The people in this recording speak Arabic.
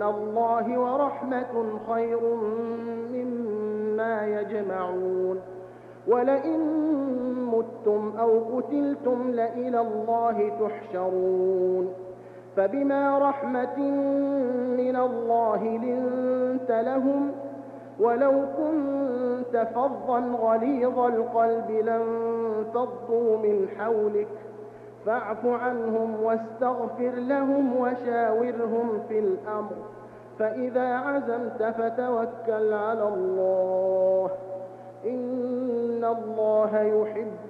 الله ورحمة خير مما يجمعون ولئن متم أو قتلتم لإلى الله تحشرون فبما رحمة من الله لنت لهم ولو كنت فظا غليظ القلب لانفضوا من حولك فاعف عنهم واستغفر لهم وشاورهم في الأمر فإذا عزمت فتوكل على الله إن الله يحب